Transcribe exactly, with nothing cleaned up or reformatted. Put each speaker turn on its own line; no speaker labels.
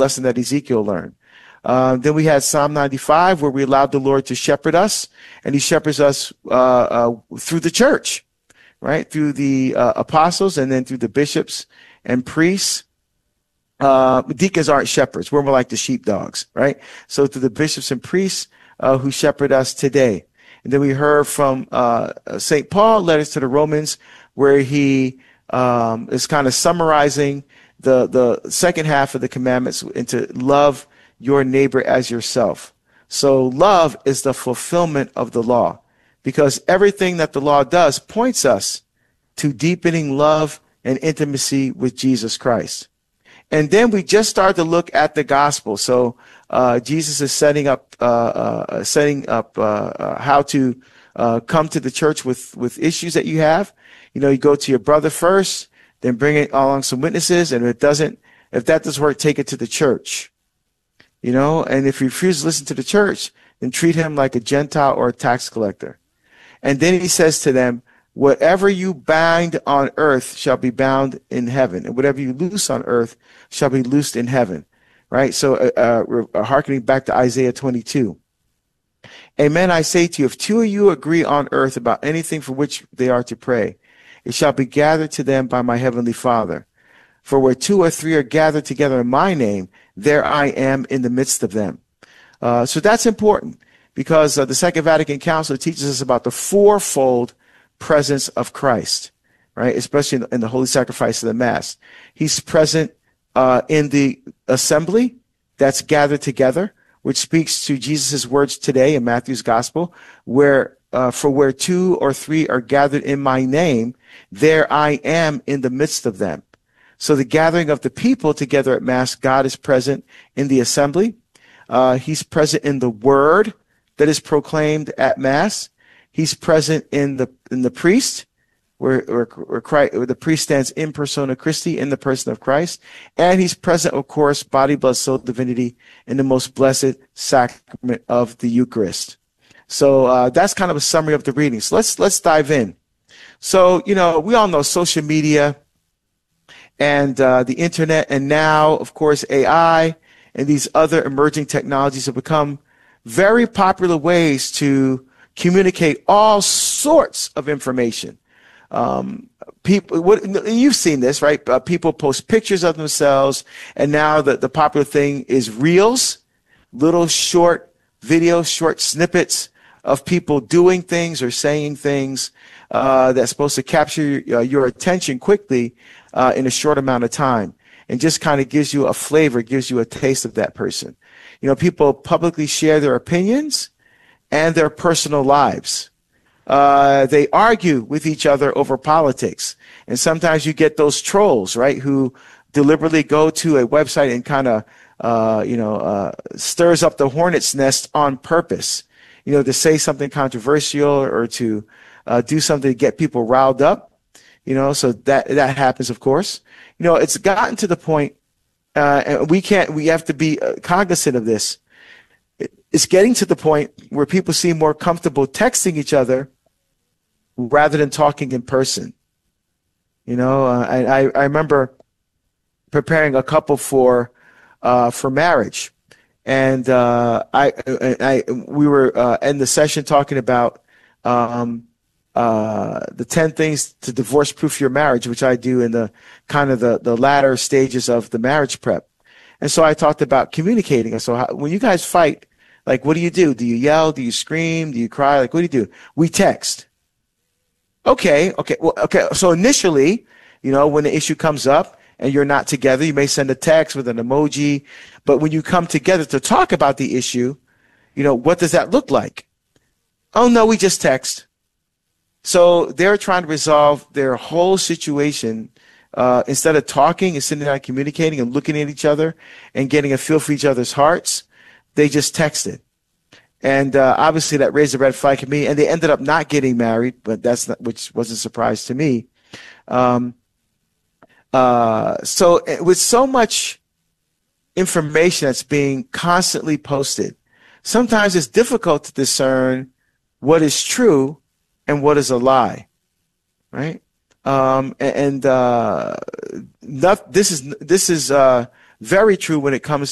lesson that Ezekiel learned. Uh, then we had Psalm ninety-five, where we allowed the Lord to shepherd us, and he shepherds us uh, uh, through the church, right? Through the uh, apostles, and then through the bishops and priests. Uh, deacons aren't shepherds. We're more like the sheepdogs, right? So through the bishops and priests uh, who shepherd us today. And then we heard from uh, Saint Paul, letters to the Romans, where he um, is kind of summarizing the, the second half of the commandments into love your neighbor as yourself. So love is the fulfillment of the law, because everything that the law does points us to deepening love and intimacy with Jesus Christ. And then we just started to look at the gospel. So uh, Jesus is setting up, uh, uh, setting up uh, uh, how to uh, come to the church with with issues that you have. You know, you go to your brother first, then bring it along some witnesses, and if it doesn't, if that doesn't work, take it to the church. You know, and if you refuse to listen to the church, then treat him like a Gentile or a tax collector. And then he says to them, whatever you bind on earth shall be bound in heaven, and whatever you loose on earth shall be loosed in heaven. Right? So uh, uh, we're hearkening back to Isaiah twenty-two. Amen, I say to you, if two of you agree on earth about anything for which they are to pray, it shall be gathered to them by my heavenly Father. For where two or three are gathered together in my name, there I am in the midst of them. Uh, so that's important, because uh, the Second Vatican Council teaches us about the fourfold presence of Christ, right? Especially in the, in the holy sacrifice of the Mass. He's present uh, in the assembly that's gathered together, which speaks to Jesus' words today in Matthew's Gospel, where uh, for where two or three are gathered in my name, there I am in the midst of them. So the gathering of the people together at Mass, God is present in the assembly. Uh, he's present in the word that is proclaimed at Mass. He's present in the in the priest, where, where, where, Christ, where the priest stands in persona Christi, in the person of Christ. And he's present, of course, body, blood, soul, divinity, in the most blessed sacrament of the Eucharist. So uh, that's kind of a summary of the reading. So let's let's dive in. So, you know, we all know social media and uh, the internet, and now, of course, A I and these other emerging technologies have become very popular ways to communicate all sorts of information. Um, people, what, you've seen this, right? Uh, people post pictures of themselves, and now the, the popular thing is reels, little short videos, short snippets of people doing things or saying things uh, that's supposed to capture uh, your attention quickly uh, in a short amount of time, and just kind of gives you a flavor, gives you a taste of that person. You know, people publicly share their opinions and their personal lives. Uh, they argue with each other over politics. And sometimes you get those trolls, right, who deliberately go to a website and kind of, uh, you know, uh, stirs up the hornet's nest on purpose, you know, to say something controversial or to uh, do something to get people riled up. You know, so that that happens, of course. You know, it's gotten to the point, uh, and we can't, we have to be cognizant of this. It's getting to the point where people seem more comfortable texting each other rather than talking in person. You know, uh, I, I remember preparing a couple for uh, for marriage, and uh, I, I we were uh, in the session talking about um, uh, the ten things to divorce-proof your marriage, which I do in the kind of the, the latter stages of the marriage prep. And so I talked about communicating. And so how, when you guys fight, like, what do you do? Do you yell? Do you scream? Do you cry? Like, what do you do? We text. Okay, okay, well, okay. So initially, you know, when the issue comes up and you're not together, you may send a text with an emoji. But when you come together to talk about the issue, you know, what does that look like? Oh, no, we just text. So they're trying to resolve their whole situation uh, instead of talking and sitting down and communicating and looking at each other and getting a feel for each other's hearts. They just texted. And uh, obviously that raised a red flag for me. And they ended up not getting married, but that's not, which was a surprise to me. Um, uh, so with so much information that's being constantly posted, sometimes it's difficult to discern what is true and what is a lie, right? Um, and uh, not, this is this is uh, very true when it comes